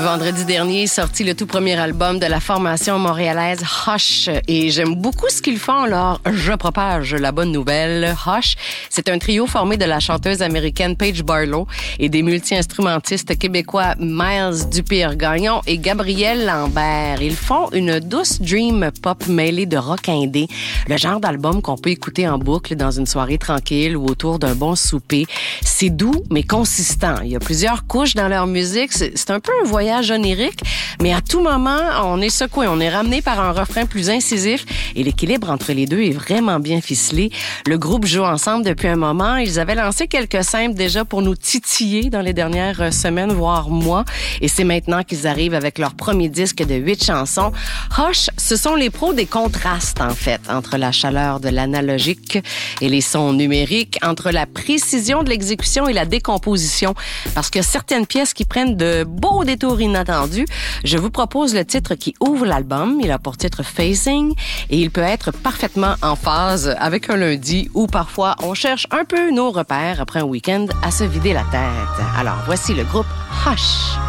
Vendredi dernier est sorti le tout premier album de la formation montréalaise Hush et j'aime beaucoup ce qu'ils font, alors je propage la bonne nouvelle. Hush, c'est un trio formé de la chanteuse américaine Paige Barlow et des multi-instrumentistes québécois Miles Dupire-Gagnon et Gabriel Lambert. Ils font une douce dream pop mêlée de rock indé, le genre d'album qu'on peut écouter en boucle dans une soirée tranquille ou autour d'un bon souper. C'est doux mais consistant. Il y a plusieurs couches dans leur musique. C'est un peu un voyage onirique, mais à tout moment, on est secoué, on est ramené par un refrain plus incisif et l'équilibre entre les deux est vraiment bien ficelé. Le groupe joue ensemble depuis un moment. Ils avaient lancé quelques simples déjà pour nous titiller dans les dernières semaines, voire mois, et c'est maintenant qu'ils arrivent avec leur premier disque de 8 chansons. Hush, ce sont les pros des contrastes, en fait, entre la chaleur de l'analogique et les sons numériques, entre la précision de l'exécution et la décomposition, parce que certaines pièces qui prennent de beaux détours inattendus. Je vous propose le titre qui ouvre l'album. Il a pour titre Facing et il peut être parfaitement en phase avec un lundi où parfois on cherche un peu nos repères après un week-end à se vider la tête. Alors voici le groupe Hush.